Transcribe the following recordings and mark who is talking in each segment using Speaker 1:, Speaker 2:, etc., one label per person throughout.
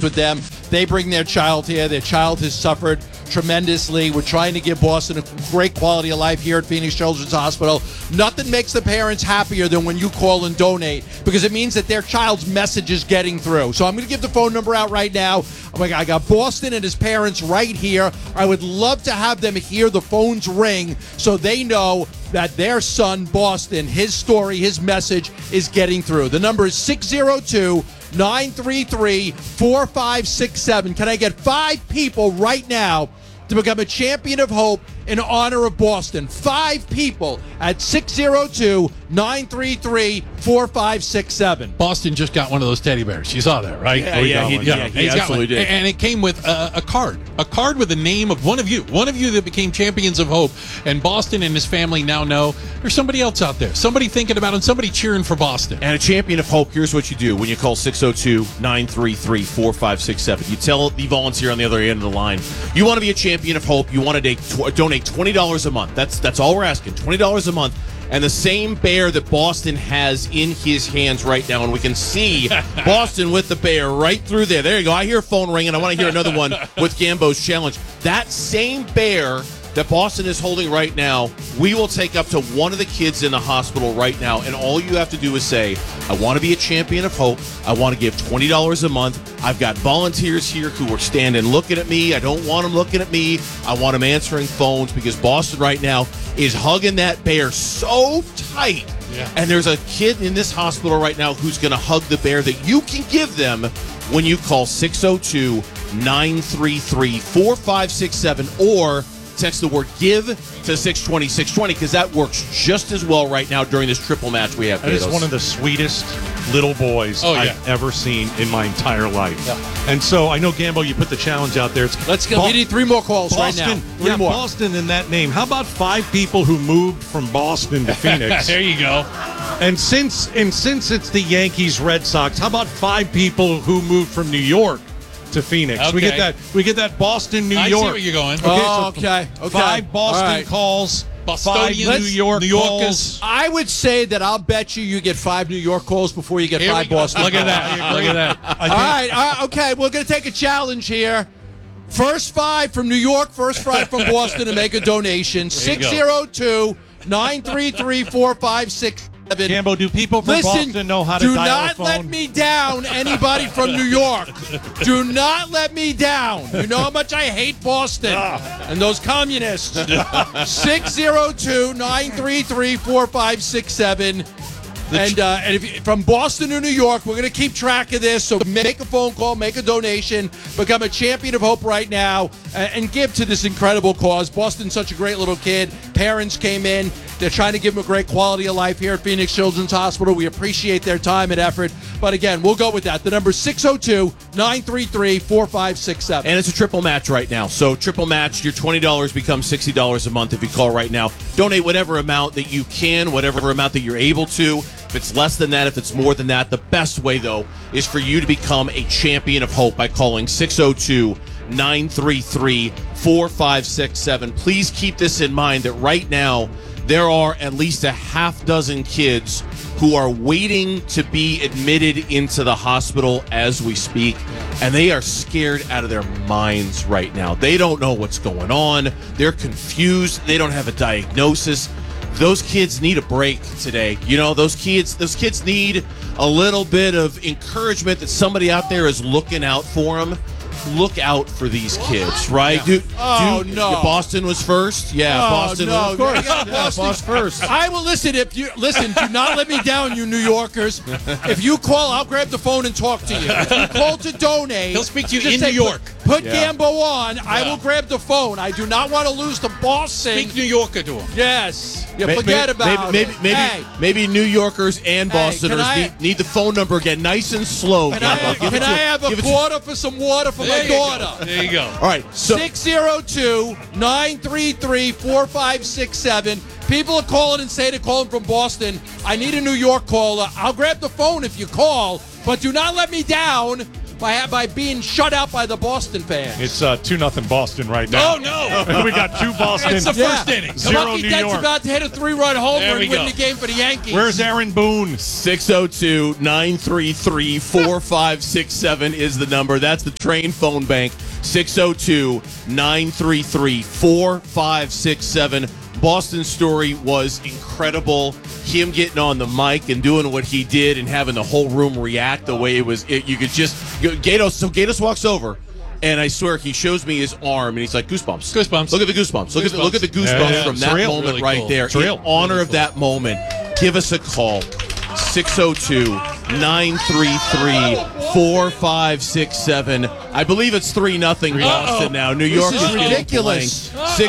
Speaker 1: with them. They bring their child here. Their child has suffered tremendously. We're trying to give Boston a great quality of life here at Phoenix Children's Hospital. Nothing makes the parents happier than when you call and donate, because it means that their child's message is getting through. So I'm going to give the phone number out right now. I got Boston and his parents right here. I would love to have them hear the phones ring so they know that their son, Boston, his story, his message is getting through. The number is 602-933-4567. Can I get 5 people right now to become a champion of hope in honor of Boston? 5 people at 602-933-4567.
Speaker 2: Boston just got one of those teddy bears. You saw that, right?
Speaker 3: He absolutely did.
Speaker 2: And it came with a card with the name of one of you that became champions of hope. And Boston and his family now know there's somebody else out there, somebody thinking about him, somebody cheering for Boston.
Speaker 3: And a champion of hope, here's what you do when you call 602-933-4567. You tell the volunteer on the other end of the line, you want to be a champion of hope. You want to donate $20 a month. That's all we're asking, $20 a month. And the same bear that Boston has in his hands right now, and we can see Boston with the bear right through there. There you go. I hear a phone ringing. I want to hear another one with Gambo's challenge. That same bear that Boston is holding right now, we will take up to one of the kids in the hospital right now, and all you have to do is say, I want to be a champion of hope. I want to give $20 a month. I've got volunteers here who are standing looking at me. I don't want them looking at me. I want them answering phones, because Boston right now is hugging that bear so tight.
Speaker 2: Yeah.
Speaker 3: And there's a kid in this hospital right now who's going to hug the bear that you can give them when you call 602-933-4567 or text the word GIVE to 620-620, because that works just as well right now during this triple match we have.
Speaker 4: That is one of the sweetest little boys I've ever seen in my entire life. Yeah. And so I know, Gambo, you put the challenge out there.
Speaker 1: Let's go. We need 3 more calls
Speaker 4: Boston,
Speaker 1: right now. 3 more.
Speaker 4: Boston in that name. How about 5 people who moved from Boston to Phoenix?
Speaker 2: There you go.
Speaker 4: And since it's the Yankees, Red Sox, how about 5 people who moved from New York to Phoenix?
Speaker 2: Okay.
Speaker 4: We get that Boston, New York.
Speaker 2: I see where you're going.
Speaker 1: Okay.
Speaker 4: 5 Boston calls. 5 New York calls.
Speaker 1: I would say that I'll bet you get 5 New York calls before you get 5 Boston.
Speaker 2: Look at that. Look at that.
Speaker 1: All right. Okay. We're going to take a challenge here. First 5 from New York, first 5 from Boston to make a donation. 602-933-4567.
Speaker 4: Gambo, do people from Boston know how to dial a phone?
Speaker 1: Do not let me down, anybody from New York. Do not let me down. You know how much I hate Boston and those communists. 602-933-4567. And if from Boston to New York, we're going to keep track of this. So make a phone call, make a donation, become a champion of hope right now, and give to this incredible cause. Boston's such a great little kid. Parents came in. They're trying to give him a great quality of life here at Phoenix Children's Hospital. We appreciate their time and effort. But again, we'll go with that. The number is 602-933-4567.
Speaker 3: And it's a triple match right now. So triple match, your $20 becomes $60 a month if you call right now. Donate whatever amount that you can, whatever amount that you're able to. If it's less than that, if it's more than that, the best way, though, is for you to become a champion of hope by calling 602-933-4567. Please keep this in mind that right now there are at least a half dozen kids who are waiting to be admitted into the hospital as we speak, and they are scared out of their minds right now. They don't know what's going on. They're confused. They don't have a diagnosis. Those kids need a break today. You know, those kids need a little bit of encouragement that somebody out there is looking out for them. Look out for these kids, right?
Speaker 1: No.
Speaker 3: Boston was first. Yeah, Boston was first. Boston's first.
Speaker 1: I will listen. Do not let me down, you New Yorkers. If you call, I'll grab the phone and talk to you. If you call to donate,
Speaker 2: he'll speak to you
Speaker 1: just
Speaker 2: in New York.
Speaker 1: Put Gambo on. I will grab the phone. I do not want to lose to Boston.
Speaker 2: Speak New Yorker to him.
Speaker 1: Yes. Forget about it.
Speaker 3: Maybe New Yorkers and Bostoners need the phone number again, nice and slow.
Speaker 1: Can I have a quarter for some water for my daughter?
Speaker 2: There you go.
Speaker 3: All right. So
Speaker 1: 602-933-4567. People are calling and say they're calling from Boston. I need a New York caller. I'll grab the phone if you call, but do not let me down by being shut out by the Boston fans.
Speaker 4: It's 2-0 Boston right now.
Speaker 2: Oh, no.
Speaker 4: We got 2 Boston.
Speaker 2: It's the first inning.
Speaker 1: The
Speaker 4: 0
Speaker 1: Lucky
Speaker 4: New
Speaker 1: Dead's
Speaker 4: York.
Speaker 1: about to hit a 3-run homer
Speaker 2: There we
Speaker 1: and win
Speaker 2: go.
Speaker 1: the game for the Yankees.
Speaker 4: Where's Aaron Boone?
Speaker 3: 602-933-4567 is the number. That's the Train phone bank. 602-933-4567. Boston's story was incredible. Him getting on the mic and doing what he did and having the whole room react the way it was. You could just Gatos walks over, and I swear he shows me his arm, and he's like, goosebumps.
Speaker 2: Goosebumps.
Speaker 3: Look at the goosebumps. Look at the goosebumps
Speaker 4: Yeah.
Speaker 3: from
Speaker 4: It's
Speaker 3: that
Speaker 4: real.
Speaker 3: moment
Speaker 2: Really
Speaker 3: right
Speaker 2: cool.
Speaker 3: there.
Speaker 4: It's real.
Speaker 3: In honor of that moment, give us a call. 602-933-4567. I believe it's 3-0 Boston now. New York
Speaker 1: is
Speaker 3: is getting
Speaker 1: ridiculous.
Speaker 3: blanked.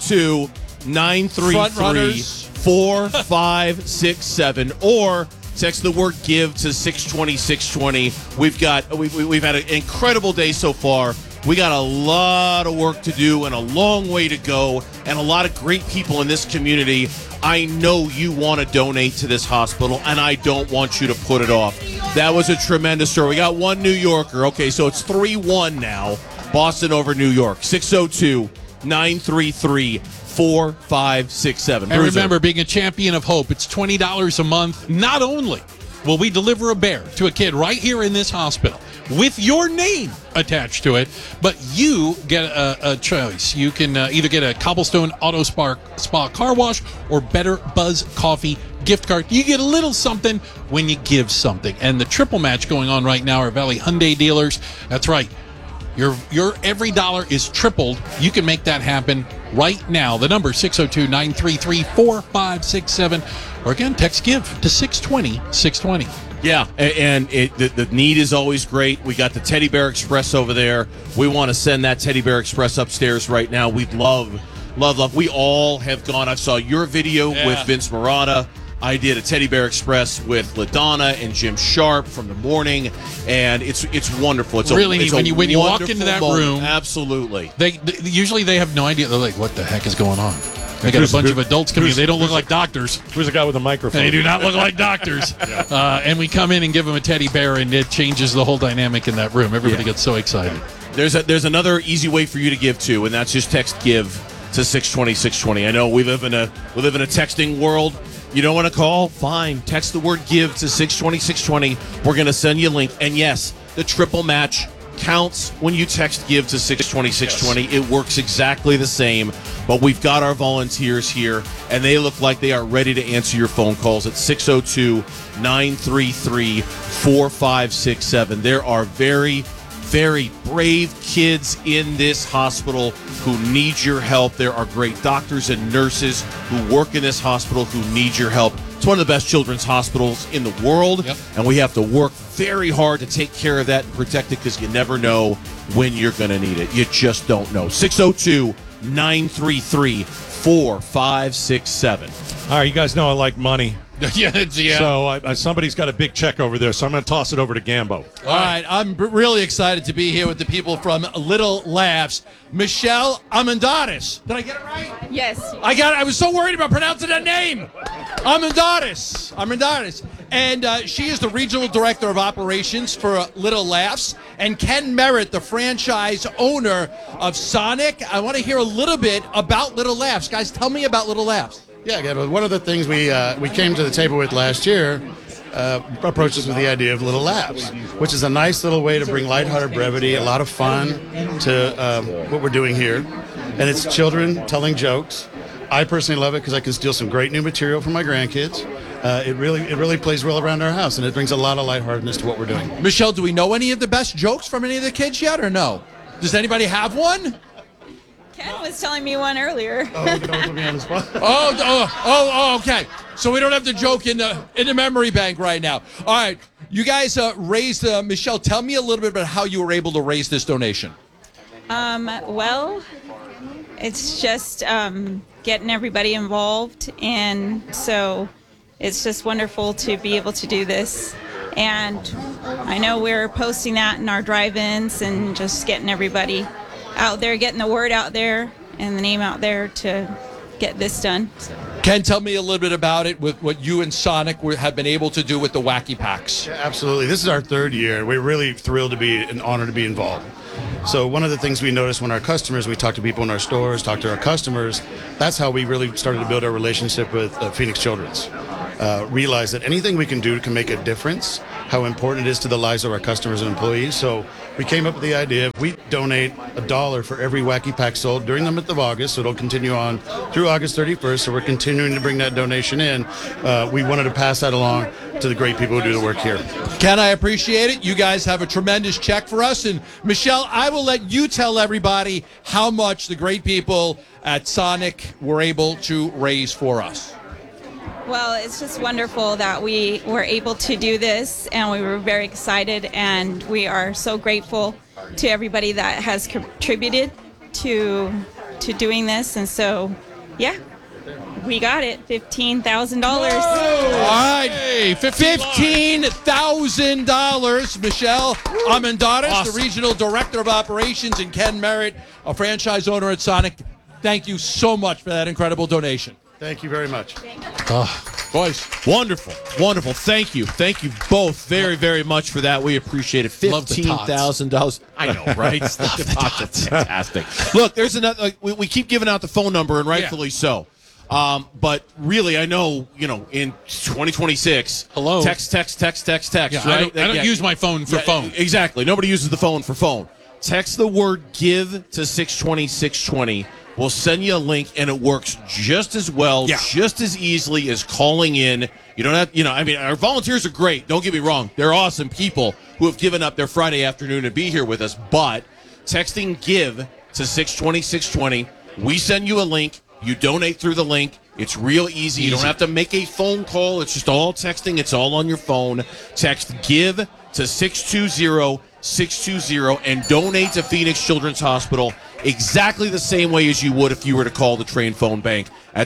Speaker 3: 602-933-4567 or text the word give to 620-620. We've had an incredible day so far. We got a lot of work to do and a long way to go and a lot of great people in this community. I know you want to donate to this hospital, and I don't want you to put it off. That was a tremendous story. We got one New Yorker. Okay, so it's 3-1 now. Boston over New York. 602-933-4567.
Speaker 2: And remember, being a champion of hope, it's $20 a month. Not only will we deliver a bear to a kid right here in this hospital with your name attached to it, but you get a choice. You can either get a Cobblestone Auto Spa car wash or Better Buzz Coffee gift card. You get a little something when you give something. And the triple match going on right now are Valley Hyundai dealers. That's right. Your every dollar is tripled. You can make that happen right now. The number 602-933-4567. Or again, text give to 620-620.
Speaker 3: Yeah, and the need is always great. We got the Teddy Bear Express over there. We want to send that Teddy Bear Express upstairs right now. We'd love. We all have gone. I saw your video with Vince Marotta. I did a Teddy Bear Express with LaDonna and Jim Sharp from the morning, and it's wonderful. It's
Speaker 2: really neat when you walk into that room.
Speaker 3: Absolutely.
Speaker 2: They usually they have no idea. They're like, "What the heck is going on?" They got a bunch of adults coming in. They don't look like doctors.
Speaker 4: Who's the guy with the microphone?
Speaker 2: They do not look like doctors. And we come in and give them a teddy bear, and it changes the whole dynamic in that room. Everybody gets so excited.
Speaker 3: There's another easy way for you to give too, and that's just text give to 620-620. I know we live in a texting world. You don't want to call? Fine. Text the word give to 620-620. We're going to send you a link. And yes, the triple match counts when you text give to 620-620. Yes. It works exactly the same. But we've got our volunteers here, and they look like they are ready to answer your phone calls at 602-933-4567. There are very, very brave kids in this hospital who need your help. There are great doctors and nurses who work in this hospital who need your help. It's one of the best children's hospitals in the world, and we have to work very hard to take care of that and protect it because you never know when you're going to need it. You just don't know. 602-933-4567.
Speaker 4: All right, you guys know I like money.
Speaker 2: Yeah.
Speaker 4: So somebody's got a big check over there, so I'm going to toss it over to Gambo.
Speaker 1: All right, I'm really excited to be here with the people from Little Laughs. Michelle Amendatis. Did I get it right?
Speaker 5: Yes.
Speaker 1: I was so worried about pronouncing that name. Amendatis. And she is the regional director of operations for Little Laughs. And Ken Merritt, the franchise owner of Sonic. I want to hear a little bit about Little Laughs. Guys, tell me about Little Laughs.
Speaker 6: Yeah, Gabby, one of the things we came to the table with last year approached us with the idea of Little Laughs, which is a nice little way to bring lighthearted brevity, a lot of fun to what we're doing here. And it's children telling jokes. I personally love it because I can steal some great new material from my grandkids. It really plays well around our house, and it brings a lot of lightheartedness to what we're doing.
Speaker 1: Michelle, do we know any of the best jokes from any of the kids yet, or no? Does anybody have one?
Speaker 5: Ken was telling me one earlier.
Speaker 6: Oh, don't put me on the spot.
Speaker 1: Okay. So we don't have the joke in the memory bank right now. All right. You guys raised, Michelle, tell me a little bit about how you were able to raise this donation.
Speaker 5: Well, it's just getting everybody involved, and so it's just wonderful to be able to do this. And I know we're posting that in our drive-ins and just getting everybody out there, getting the word out there and the name out there to get this done. So.
Speaker 1: Ken, tell me a little bit about it with what you and Sonic have been able to do with the Wacky Packs.
Speaker 6: Yeah, absolutely. This is our third year. We're really thrilled to be and honored to be involved. So one of the things we noticed when our customers, we talk to people in our stores, talk to our customers, that's how we really started to build our relationship with Phoenix Children's. Realize that anything we can do can make a difference, how important it is to the lives of our customers and employees. So we came up with the idea of we donate $1 for every Wacky Pack sold during the month of August. So it'll continue on through August 31st. So we're continuing to bring that donation in. We wanted to pass that along to the great people who do the work here.
Speaker 1: Ken, I appreciate it. You guys have a tremendous check for us. And Michelle, I will let you tell everybody how much the great people at Sonic were able to raise for us.
Speaker 5: Well, it's just wonderful that we were able to do this, and we were very excited, and we are so grateful to everybody that has contributed to doing this. And so, yeah, we got it, $15,000.
Speaker 1: All right,
Speaker 2: Hey,
Speaker 1: $15,000. Michelle Amendares,
Speaker 3: Awesome.
Speaker 1: the Regional Director of Operations, and Ken Merritt, a franchise owner at Sonic. Thank you so much for that incredible donation.
Speaker 6: Thank you very much.
Speaker 1: Boys.
Speaker 3: Wonderful. Wonderful. Thank you. Thank you both very, very much for that. We appreciate it.
Speaker 2: Love the tots.
Speaker 3: $15,000. I know, right? Love the tots. That's fantastic. Look, there's another. We keep giving out the phone number, and rightfully so. But really, I know, in 2026,
Speaker 2: Hello.
Speaker 3: text,
Speaker 2: Yeah,
Speaker 3: right?
Speaker 2: I don't use my phone for phone.
Speaker 3: Exactly. Nobody uses the phone for phone. Text the word GIVE to 620-620. We'll send you a link, and it works just as well, just as easily as calling in. You don't have, our volunteers are great. Don't get me wrong. They're awesome people who have given up their Friday afternoon to be here with us. But texting GIVE to 620-620, we send you a link. You donate through the link. It's real easy. You don't have to make a phone call. It's just all texting. It's all on your phone. Text GIVE to 620-620 and donate to Phoenix Children's Hospital exactly the same way as you would if you were to call the Train Phone Bank at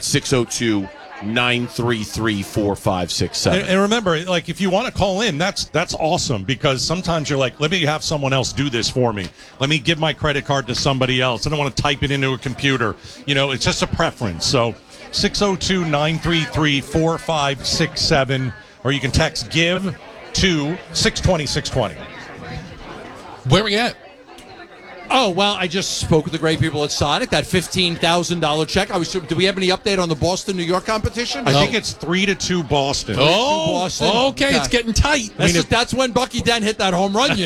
Speaker 3: 602-933-4567.
Speaker 4: And remember, if you want to call in, that's awesome, because sometimes you're like, let me have someone else do this for me. Let me give my credit card to somebody else. I don't want to type it into a computer. It's just a preference. So 602-933-4567, or you can text GIVE to 620-620.
Speaker 2: Where we at?
Speaker 1: Oh, well, I just spoke with the great people at Sonic. That $15,000 check. Do we have any update on the Boston, New York competition?
Speaker 4: I think it's 3-2 Boston.
Speaker 2: Oh,
Speaker 1: Boston.
Speaker 2: okay. It's getting tight.
Speaker 1: That's when Bucky Dent hit that home run,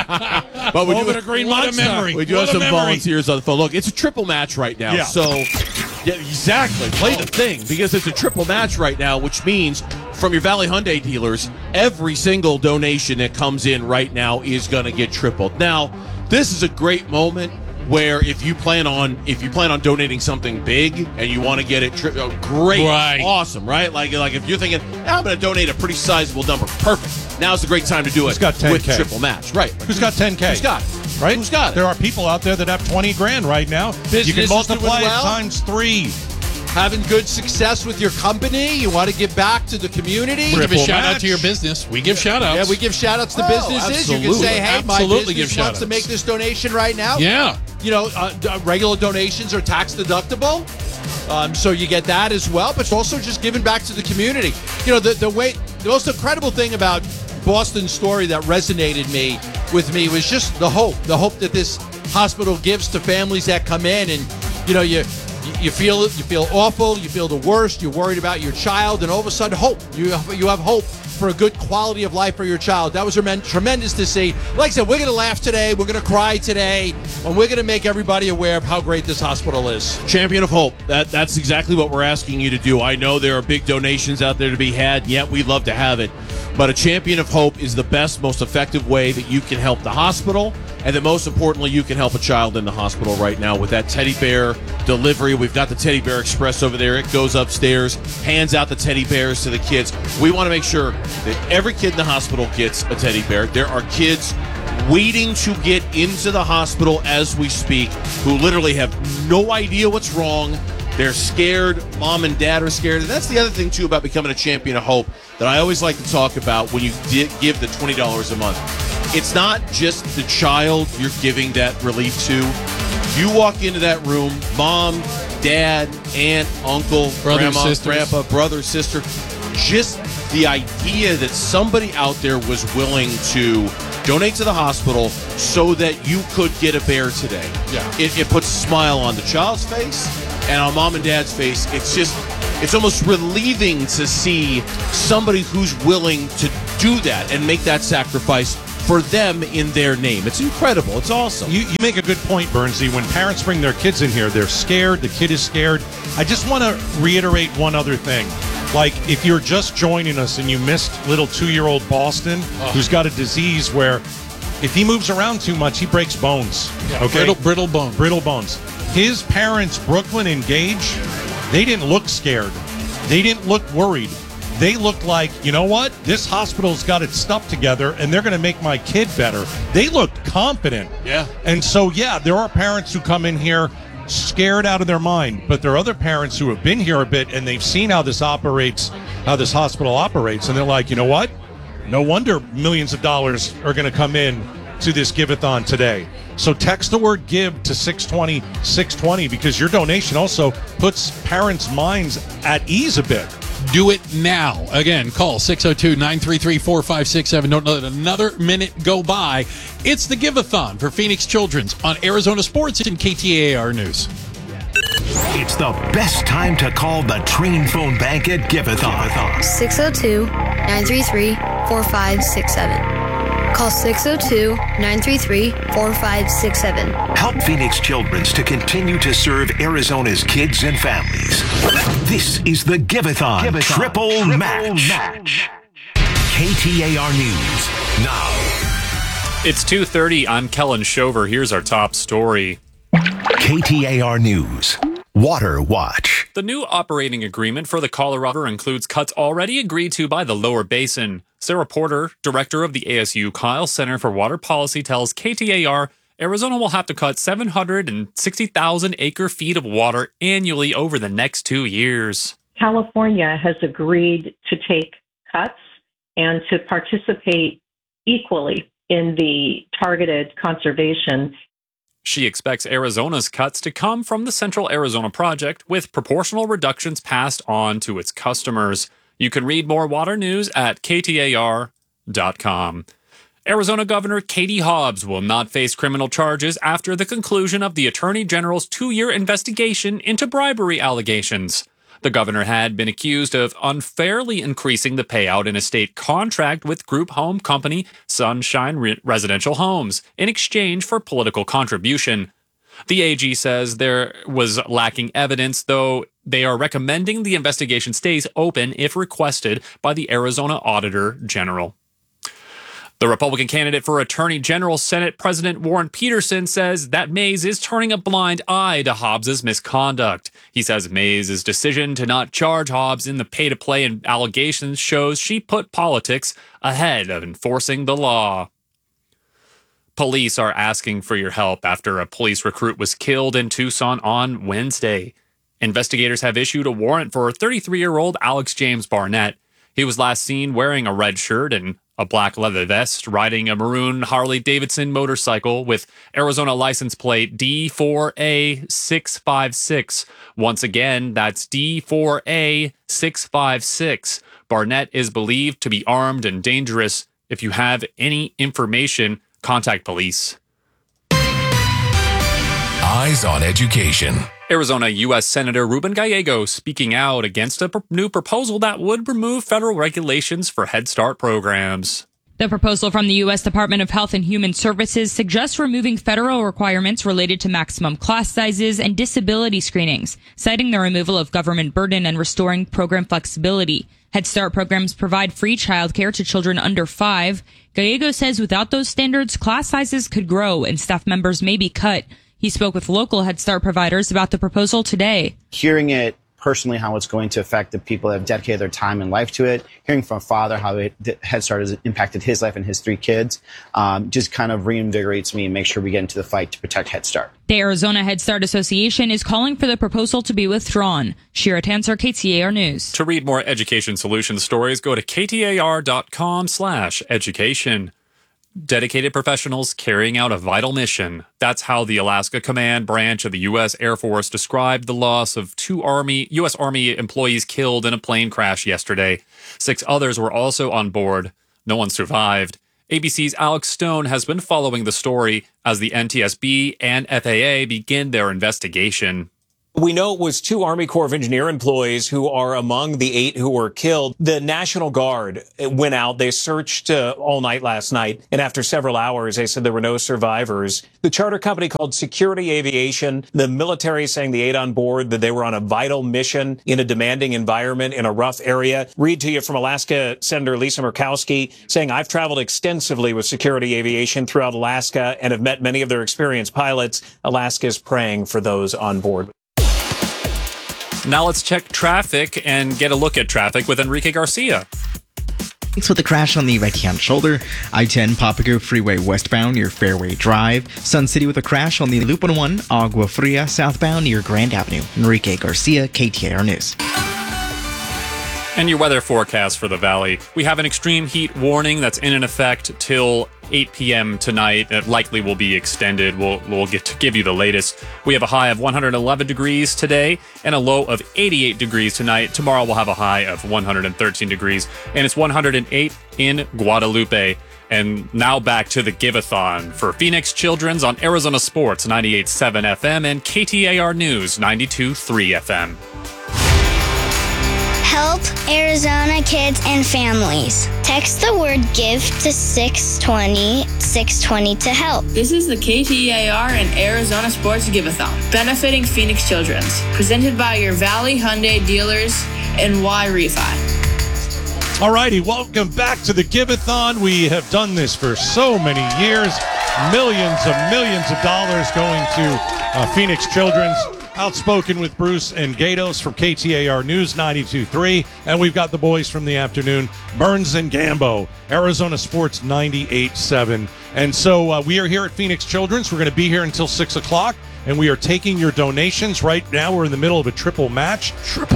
Speaker 3: But we
Speaker 1: Over
Speaker 3: do
Speaker 1: the Green
Speaker 2: what a
Speaker 1: Monster.
Speaker 2: memory.
Speaker 3: We do
Speaker 2: What
Speaker 3: have
Speaker 2: a
Speaker 3: some
Speaker 2: memory.
Speaker 3: volunteers on the phone. Look, it's a triple match right now.
Speaker 4: Yeah.
Speaker 3: So, yeah, exactly. Play the thing, because it's a triple match right now, which means from your Valley Hyundai dealers, every single donation that comes in right now is going to get tripled. Now, this is a great moment where if you plan on donating something big and you want to get it great,
Speaker 2: Right.
Speaker 3: awesome, right? Like if you're thinking, I'm going to donate a pretty sizable number, perfect. Now's a great time to do it.
Speaker 4: Who's got 10K?
Speaker 3: With triple match, right?
Speaker 4: Who's got 10K?
Speaker 3: Who's got it?
Speaker 4: Right?
Speaker 3: Who's got it?
Speaker 4: There are people out there that have 20 grand right now. You
Speaker 1: Businesses
Speaker 4: can multiply
Speaker 1: doing well.
Speaker 4: it times 3.
Speaker 1: Having good success with your company. You want to give back to the community.
Speaker 2: Give a
Speaker 4: Triple
Speaker 2: shout out
Speaker 4: match.
Speaker 2: to your business. We give shout outs.
Speaker 1: Yeah, we give shout outs to businesses. You can
Speaker 3: absolutely.
Speaker 1: say, hey, my
Speaker 2: Absolutely give
Speaker 1: business wants to
Speaker 2: shout-outs.
Speaker 1: make this donation right now.
Speaker 2: Yeah.
Speaker 1: Regular donations are tax deductible. So you get that as well, but it's also just giving back to the community. The most incredible thing about Boston's story that resonated with me was just the hope that this hospital gives to families that come in, and you feel awful, you feel the worst, you're worried about your child, and all of a sudden you have hope for a good quality of life for your child. That was tremendous to see. Like I said, we're going to laugh today, we're going to cry today, and we're going to make everybody aware of how great this hospital is.
Speaker 3: Champion of Hope. That's exactly what we're asking you to do. I know there are big donations out there to be had, yet we'd love to have it. But a Champion of Hope is the best, most effective way that you can help the hospital, and that most importantly, you can help a child in the hospital right now with that teddy bear delivery. We've got the Teddy Bear Express over there. It goes upstairs, hands out the teddy bears to the kids. We want to make sure that every kid in the hospital gets a teddy bear. There are kids waiting to get into the hospital as we speak who literally have no idea what's wrong. They're scared. Mom and dad are scared. And that's the other thing, too, about becoming a Champion of Hope that I always like to talk about when you give the $20 a month. It's not just the child you're giving that relief to. You walk into that room, mom, dad, aunt, uncle,
Speaker 2: Brother,
Speaker 3: grandma,
Speaker 2: sisters.
Speaker 3: grandpa, brother, sister. Just the idea that somebody out there was willing to donate to the hospital so that you could get a bear today.
Speaker 2: Yeah.
Speaker 3: It puts a smile on the child's face and on mom and dad's face. It's almost relieving to see somebody who's willing to do that and make that sacrifice for them in their name. It's incredible. It's awesome.
Speaker 4: You make a good point, Bernsey. When parents bring their kids in here, they're scared. The kid is scared. I just want to reiterate one other thing. Like, if you're just joining us and you missed little 2-year-old Boston, who's got a disease where if he moves around too much, he breaks bones. Okay?
Speaker 2: Brittle bone.
Speaker 4: Brittle bones. His parents, Brooklyn and Gage, they didn't look scared. They didn't look worried. They looked like, you know what? This hospital's got its stuff together, and they're going to make my kid better. They looked confident.
Speaker 3: Yeah.
Speaker 4: And so, yeah, there are parents who come in here scared out of their mind, but there are other parents who have been here a bit, and they've seen how this operates, how this hospital operates, and they're like, you know what? No wonder millions of dollars are going to come in to this Give-a-thon today. So text the word GIVE to 620-620 because your donation also puts parents' minds at ease a bit.
Speaker 2: Do it now. Again, call 602-933-4567. Don't let another minute go by. It's the Give-a-thon for Phoenix Children's on Arizona Sports and KTAR News.
Speaker 7: It's the best time to call the Train Phone Bank at Give-a-thon.
Speaker 8: 602-933-4567. Call 602-933-4567.
Speaker 7: Help Phoenix Children's to continue to serve Arizona's kids and families. This is the Give-a-thon Triple Match. KTAR News now.
Speaker 9: It's 2:30. I'm Kellen Shover. Here's our top story.
Speaker 7: KTAR News. Water Watch.
Speaker 9: The new operating agreement for the Colorado River includes cuts already agreed to by the Lower Basin. Sarah Porter, director of the ASU Kyle Center for Water Policy, tells KTAR Arizona will have to cut 760,000 acre-feet of water annually over the next 2 years.
Speaker 10: California has agreed to take cuts and to participate equally in the targeted conservation.
Speaker 9: She expects Arizona's cuts to come from the Central Arizona Project, with proportional reductions passed on to its customers. You can read more water news at KTAR.com. Arizona Governor Katie Hobbs will not face criminal charges after the conclusion of the Attorney General's 2-year investigation into bribery allegations. The governor had been accused of unfairly increasing the payout in a state contract with group home company Sunshine Residential Homes in exchange for political contribution. The AG says there was lacking evidence, though they are recommending the investigation stays open if requested by the Arizona Auditor General. The Republican candidate for Attorney General, Senate President Warren Peterson, says that Mays is turning a blind eye to Hobbs' misconduct. He says Mays' decision to not charge Hobbs in the pay-to-play allegations shows she put politics ahead of enforcing the law. Police are asking for your help after a police recruit was killed in Tucson on Wednesday. Investigators have issued a warrant for 33-year-old Alex James Barnett. He was last seen wearing a red shirt and a black leather vest, riding a maroon Harley-Davidson motorcycle with Arizona license plate D4A656. Once again, that's D4A656. Barnett is believed to be armed and dangerous. If you have any information, contact police.
Speaker 7: Eyes on Education.
Speaker 9: Arizona U.S. Senator Ruben Gallego speaking out against a new proposal that would remove federal regulations for Head Start programs.
Speaker 11: The proposal from the U.S. Department of Health and Human Services suggests removing federal requirements related to maximum class sizes and disability screenings, citing the removal of government burden and restoring program flexibility. Head Start programs provide free childcare to children under 5. Gallego says without those standards, class sizes could grow and staff members may be cut. He spoke with local Head Start providers about the proposal today.
Speaker 12: Hearing it personally, how it's going to affect the people that have dedicated their time and life to it, hearing from a father how Head Start has impacted his life and his 3 kids, just kind of reinvigorates me and makes sure we get into the fight to protect Head Start.
Speaker 11: The Arizona Head Start Association is calling for the proposal to be withdrawn. Shira Tanser, KTAR News.
Speaker 9: To read more education solutions stories, go to ktar.com/education. Dedicated professionals carrying out a vital mission. That's how the Alaska Command Branch of the U.S. Air Force described the loss of 2 U.S. Army employees killed in a plane crash yesterday. 6 others were also on board. No one survived. ABC's Alex Stone has been following the story as the NTSB and FAA begin their investigation.
Speaker 13: We know it was 2 Army Corps of Engineer employees who are among the 8 who were killed. The National Guard went out. They searched all night last night. And after several hours, they said there were no survivors. The charter company called Security Aviation, the military saying the 8 on board, that they were on a vital mission in a demanding environment in a rough area. Read to you from Alaska Senator Lisa Murkowski saying, I've traveled extensively with Security Aviation throughout Alaska and have met many of their experienced pilots. Alaska is praying for those on board.
Speaker 9: Now let's check traffic and get a look at traffic with Enrique Garcia.
Speaker 14: Thanks. With the crash on the right-hand shoulder, I-10 Papago Freeway westbound near Fairway Drive. Sun City with a crash on the Loop 101 Agua Fria southbound near Grand Avenue. Enrique Garcia, KTAR News.
Speaker 9: And your weather forecast for the valley. We have an extreme heat warning that's in effect till 8 p.m. tonight. It likely will be extended. We'll get to give you the latest. We have a high of 111 degrees today and a low of 88 degrees tonight. Tomorrow we'll have a high of 113 degrees and it's 108 in Guadalupe. And now back to the Give-a-thon for Phoenix Children's on Arizona Sports 98.7 FM and KTAR News 92.3 FM.
Speaker 15: Help Arizona kids and families. Text the word GIVE to 620 to help.
Speaker 16: This is the KTAR and Arizona Sports Give-a-thon, benefiting Phoenix Children's, presented by your Valley Hyundai dealers and Y Refi.
Speaker 4: All righty, welcome back to the Give-a-thon. We have done this for so many years. Millions of dollars going to Phoenix Children's. Outspoken with Bruce and Gatos from KTAR News 92.3. And we've got the boys from the afternoon, Burns and Gambo, Arizona Sports 98.7. And so we are here at Phoenix Children's. We're going to be here until 6 o'clock. And we are taking your donations. Right now we're in the middle of a triple match.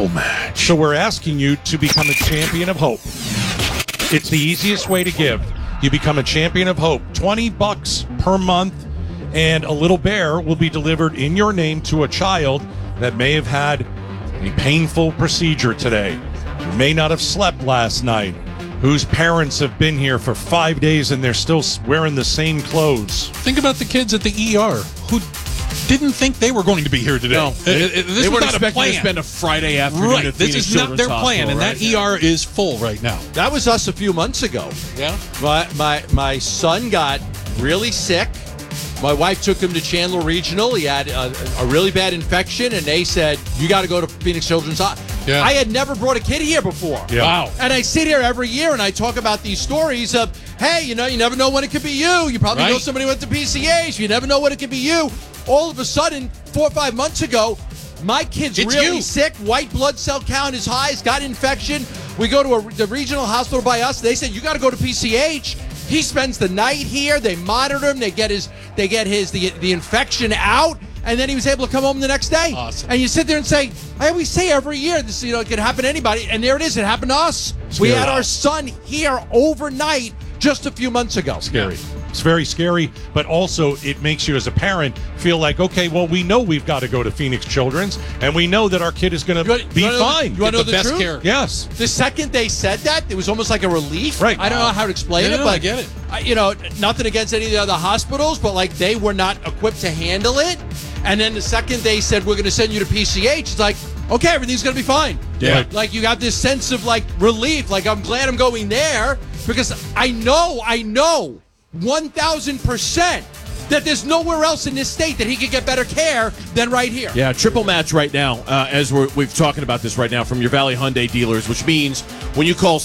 Speaker 4: So we're asking you to become a champion of hope. It's the easiest way to give. You become a champion of hope. $20 per month. And a little bear will be delivered in your name to a child that may have had a painful procedure today, who may not have slept last night, whose parents have been here for 5 days and they're still wearing the same clothes.
Speaker 2: Think about the kids at the ER who didn't think they were going to be here today.
Speaker 3: No,
Speaker 2: this
Speaker 3: weren't
Speaker 2: was not a
Speaker 3: expecting
Speaker 2: plan.
Speaker 3: to spend a Friday afternoon
Speaker 2: Right,
Speaker 3: at
Speaker 2: this
Speaker 3: Phoenix
Speaker 2: is not
Speaker 3: Children's
Speaker 2: their plan,
Speaker 3: Hospital,
Speaker 2: and that ER is full right now.
Speaker 1: That was us a few months ago.
Speaker 2: Yeah?
Speaker 1: My son got really sick. My wife took him to Chandler Regional. He had a really bad infection, and they said, you got to go to Phoenix Children's Hospital.
Speaker 2: Yeah.
Speaker 1: I had never brought a kid here before.
Speaker 2: Yeah. Wow.
Speaker 1: And I sit here every year, and I talk about these stories of, hey, you never know when it could be you. You probably know somebody who went to PCH. You never know when it could be you. All of a sudden, 4 or 5 months ago, my kid's really sick. White blood cell count is high. He's got infection. We go to the regional hospital by us. They said, you got to go to PCH. He spends the night here. They monitor him. They get the infection out, and then he was able to come home the next day.
Speaker 2: Awesome.
Speaker 1: And you sit there and say, I always say every year this, it could happen to anybody, and there it is. It happened to us. We had our son here overnight just a few months ago.
Speaker 4: Scary. It's very scary, but also it makes you as a parent feel like, okay, well, we know we've got to go to Phoenix Children's, and we know that our kid is going to be fine.
Speaker 1: You want to know the
Speaker 2: best
Speaker 1: truth?
Speaker 2: care.
Speaker 4: Yes.
Speaker 1: The second they said that, it was almost like a relief.
Speaker 4: Right.
Speaker 1: I don't know how to explain it, but
Speaker 2: I get it.
Speaker 1: Nothing against any of the other hospitals, but like they were not equipped to handle it. And then the second they said, we're going to send you to PCH, it's like, okay, everything's going to be fine.
Speaker 4: Yeah.
Speaker 1: Like you got this sense of like relief. Like I'm glad I'm going there because I know 1,000% that there's nowhere else in this state that he could get better care than right here.
Speaker 3: Yeah, triple match right now, as we've talking about this right now from your Valley Hyundai dealers, which means when you call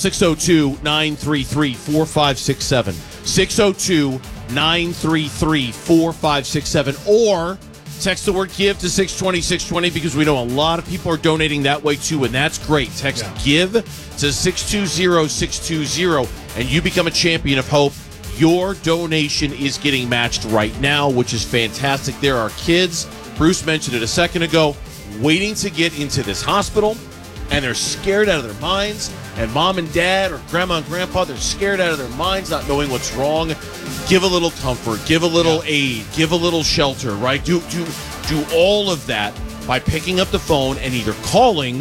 Speaker 3: 602-933-4567, 602-933-4567, or text the word GIVE to 620-620 because we know a lot of people are donating that way too, and that's great. Text GIVE to 620-620, and you become a champion of hope. Your donation is getting matched right now, which is fantastic. There are kids, Bruce mentioned it a second ago, waiting to get into this hospital, and they're scared out of their minds. and mom and dad or grandma and grandpa, they're scared out of their minds, not knowing what's wrong, give a little comfort, give a little aid, give a little shelter, right? Do all of that by picking up the phone and either calling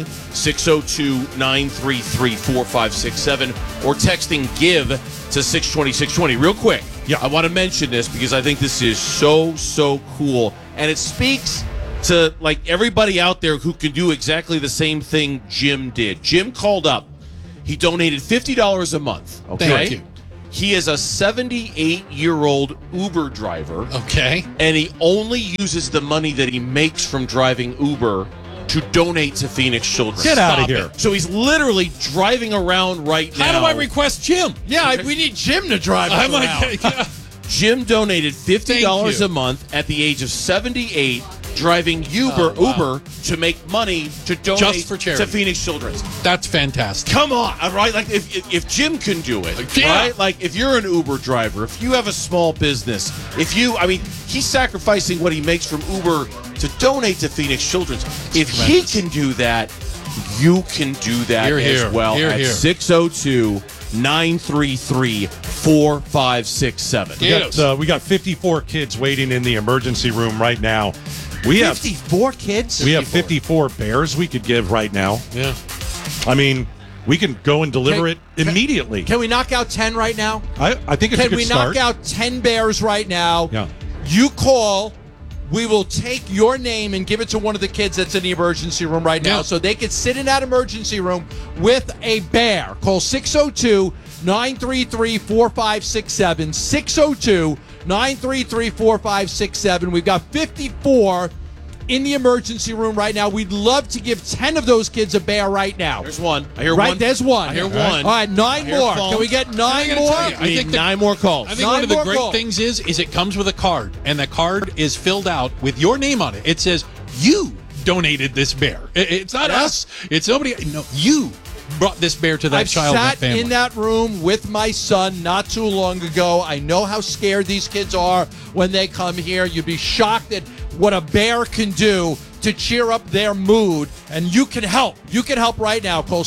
Speaker 3: 602-933-4567 or texting GIVE to 620-620. Real quick, I want to mention this because I think this is so cool, and it speaks to like everybody out there who can do exactly the same thing Jim did. Jim called up. He donated $50 a month. Okay.
Speaker 2: Thank you.
Speaker 3: He is a 78-year-old Uber driver.
Speaker 2: Okay.
Speaker 3: And he only uses the money that he makes from driving Uber to donate to Phoenix Children.
Speaker 4: Get out of here.
Speaker 3: So he's literally driving around right now.
Speaker 2: How do I request Jim?
Speaker 1: Yeah, we need Jim to drive us around.
Speaker 3: Jim donated $50 a month at the age of 78, driving Uber to make money to donate
Speaker 2: Just for charity
Speaker 3: to Phoenix Children's.
Speaker 2: That's fantastic.
Speaker 3: Come on, right? Like if Jim can do it, right? Like if you're an Uber driver, if you have a small business, he's sacrificing what he makes from Uber to donate to Phoenix Children's. If he can do that, you can do that as well at 602-933-4567.
Speaker 4: We got 54 kids waiting in the emergency room right now. We have
Speaker 1: 54 kids?
Speaker 4: We have 54 bears we could give right now.
Speaker 2: Yeah.
Speaker 4: I mean, we can go and deliver it immediately.
Speaker 1: Can we knock out 10 right now?
Speaker 4: I think it's a good start.
Speaker 1: Can we knock out 10 bears right now?
Speaker 4: Yeah.
Speaker 1: You call. We will take your name and give it to one of the kids that's in the emergency room right now so they can sit in that emergency room with a bear. Call 602-933-4567. 602-933-4567. We've got 54 in the emergency room right now. We'd love to give 10 of those kids a bear right now.
Speaker 3: There's one. I hear
Speaker 1: one.
Speaker 3: Right,
Speaker 1: there's one.
Speaker 3: I hear one.
Speaker 1: All right, 9 more.
Speaker 3: Phones.
Speaker 1: Can we get 9 more?
Speaker 2: I think
Speaker 3: 9 more calls.
Speaker 2: I think one of the great things is it comes with a card, and the card is filled out with your name on it. It says, you donated this bear. It's not us. It's nobody. No, you brought this bear to that child and that family.
Speaker 1: I've sat in that room with my son not too long ago. I know how scared these kids are when they come here. You'd be shocked at what a bear can do to cheer up their mood, and you can help. You can help right now. Call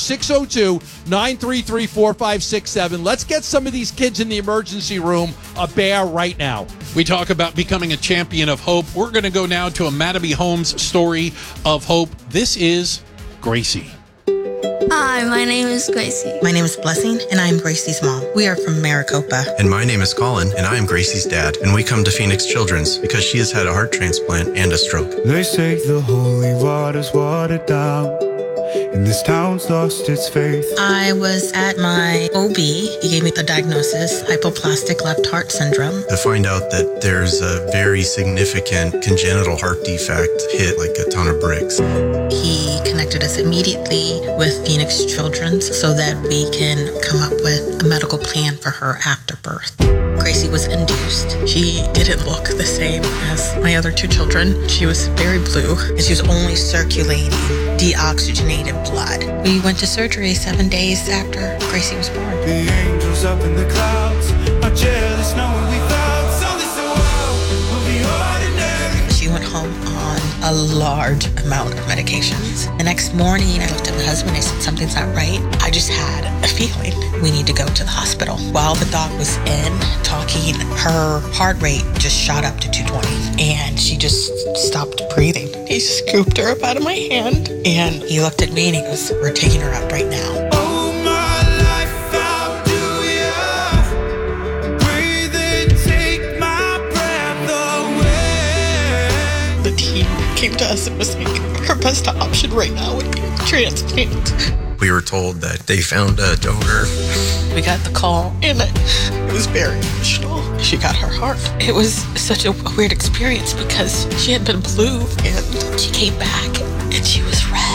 Speaker 1: 602-933-4567. Let's get some of these kids in the emergency room a bear right now.
Speaker 2: We talk about becoming a champion of hope. We're going to go now to a Mattamy Homes story of hope. This is Gracie.
Speaker 17: Hi, my name is Gracie. My name is Blessing, and I'm Gracie's mom. We are from Maricopa.
Speaker 18: And my name is Colin, and I am Gracie's dad. And we come to Phoenix Children's because she has had a heart transplant and a stroke.
Speaker 19: They say the holy water's watered down, and this town's lost its faith.
Speaker 17: I was at my OB. He gave me the diagnosis, hypoplastic left heart syndrome.
Speaker 18: To find out that there's a very significant congenital heart defect hit like a ton of bricks.
Speaker 17: He connected us immediately with Phoenix Children's so that we can come up with a medical plan for her after birth. Gracie was induced. She didn't look the same as my other 2 children. She was very blue, and she was only circulating deoxygenated blood. We went to surgery 7 days after Gracie was born.
Speaker 19: The angels up in the clouds are jealous knowing we found something so wild will be ordinary.
Speaker 17: She went home on a large amount of medications. The next morning, I looked at my husband. I said, something's not right. I just had a feeling we need to go to the hospital. While the doc was in talking, her heart rate just shot up to 220, and she just stopped breathing. He scooped her up out of my hand, and he looked at me and he goes, we're taking her up right now.
Speaker 19: Oh, my life, how do you breathe and take my breath away?
Speaker 17: The team came to us and was like, her best option right now would be a transplant.
Speaker 18: We were told that they found a donor.
Speaker 17: We got the call, and it was very emotional. She got her heart. It was such a weird experience because she had been blue, and she came back, and she was red.